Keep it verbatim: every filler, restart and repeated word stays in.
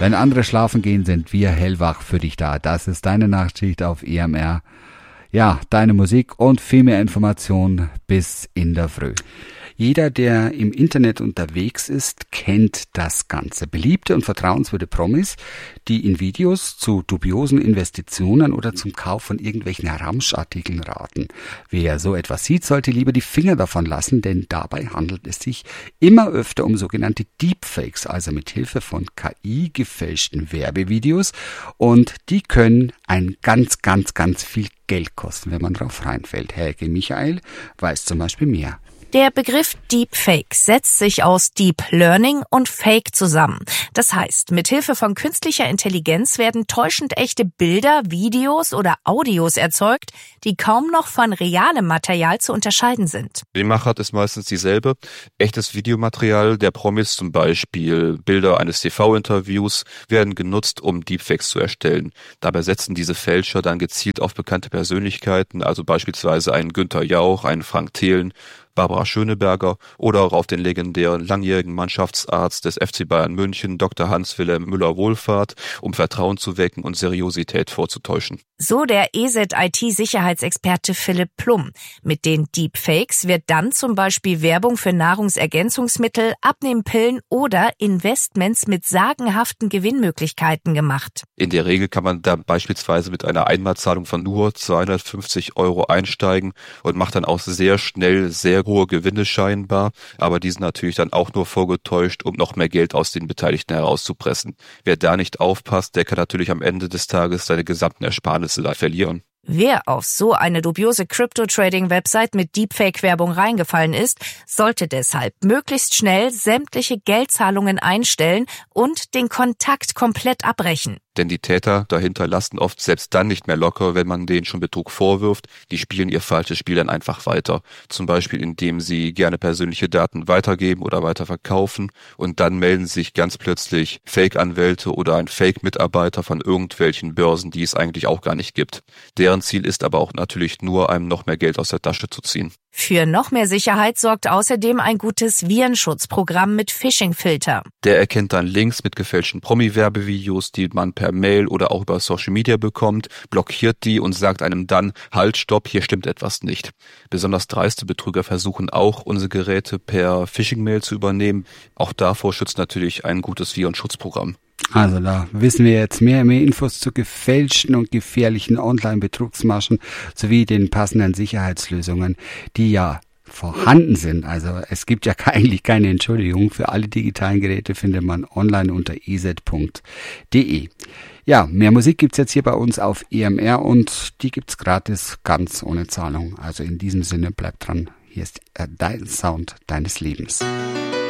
Wenn andere schlafen gehen, sind wir hellwach für dich da. Das ist deine Nachtschicht auf E M R. Ja, deine Musik und viel mehr Informationen bis in der Früh. Jeder, der im Internet unterwegs ist, kennt das Ganze. Beliebte und vertrauenswürdige Promis, die in Videos zu dubiosen Investitionen oder zum Kauf von irgendwelchen Ramschartikeln raten. Wer so etwas sieht, sollte lieber die Finger davon lassen, denn dabei handelt es sich immer öfter um sogenannte Deepfakes, also mit Hilfe von K I gefälschten Werbevideos. Und die können ein ganz, ganz, ganz viel Geld kosten, wenn man drauf reinfällt. Helge Michael weiß zum Beispiel mehr. Der Begriff Deepfake setzt sich aus Deep Learning und Fake zusammen. Das heißt, mit Hilfe von künstlicher Intelligenz werden täuschend echte Bilder, Videos oder Audios erzeugt, die kaum noch von realem Material zu unterscheiden sind. Die Machart ist meistens dieselbe. Echtes Videomaterial der Promis, zum Beispiel Bilder eines T V-Interviews, werden genutzt, um Deepfakes zu erstellen. Dabei setzen diese Fälscher dann gezielt auf bekannte Persönlichkeiten, also beispielsweise einen Günther Jauch, einen Frank Thelen, Barbara Schöneberger oder auch auf den legendären langjährigen Mannschaftsarzt des F C Bayern München, Doktor Hans-Wilhelm Müller-Wohlfahrt, um Vertrauen zu wecken und Seriosität vorzutäuschen. So der E Z I T-Sicherheitsexperte Philipp Plum. Mit den Deepfakes wird dann zum Beispiel Werbung für Nahrungsergänzungsmittel, Abnehmpillen oder Investments mit sagenhaften Gewinnmöglichkeiten gemacht. In der Regel kann man da beispielsweise mit einer Einmalzahlung von nur zweihundertfünfzig Euro einsteigen und macht dann auch sehr schnell sehr hohe Gewinne scheinbar, aber die sind natürlich dann auch nur vorgetäuscht, um noch mehr Geld aus den Beteiligten herauszupressen. Wer da nicht aufpasst, der kann natürlich am Ende des Tages seine gesamten Ersparnisse verlieren. Wer auf so eine dubiose Crypto-Trading-Website mit Deepfake-Werbung reingefallen ist, sollte deshalb möglichst schnell sämtliche Geldzahlungen einstellen und den Kontakt komplett abbrechen. Denn die Täter dahinter lassen oft selbst dann nicht mehr locker, wenn man denen schon Betrug vorwirft. Die spielen ihr falsches Spiel dann einfach weiter. Zum Beispiel, indem sie gerne persönliche Daten weitergeben oder weiterverkaufen. Und dann melden sich ganz plötzlich Fake-Anwälte oder ein Fake-Mitarbeiter von irgendwelchen Börsen, die es eigentlich auch gar nicht gibt. Deren Ziel ist aber auch natürlich nur, einem noch mehr Geld aus der Tasche zu ziehen. Für noch mehr Sicherheit sorgt außerdem ein gutes Virenschutzprogramm mit Phishing-Filter. Der erkennt dann Links mit gefälschten Promi-Werbevideos, die man per Mail oder auch über Social Media bekommt, blockiert die und sagt einem dann, halt, stopp, hier stimmt etwas nicht. Besonders dreiste Betrüger versuchen auch, unsere Geräte per Phishing-Mail zu übernehmen. Auch davor schützt natürlich ein gutes Virenschutzprogramm. Also da wissen wir jetzt mehr, mehr Infos zu gefälschten und gefährlichen Online-Betrugsmaschen sowie den passenden Sicherheitslösungen, die ja vorhanden sind. Also es gibt ja eigentlich keine Entschuldigung. Für alle digitalen Geräte findet man online unter e z punkt d e. Ja, mehr Musik gibt's jetzt hier bei uns auf E M R und die gibt's gratis, ganz ohne Zahlung. Also in diesem Sinne, bleibt dran. Hier ist dein Sound deines Lebens.